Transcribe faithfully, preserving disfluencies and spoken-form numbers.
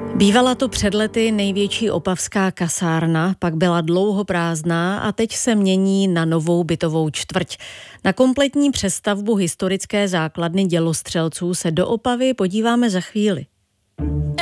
Bývala to před lety největší opavská kasárna, pak byla dlouho prázdná a teď se mění na novou bytovou čtvrť. Na kompletní přestavbu historické základny dělostřelců se do Opavy podíváme za chvíli.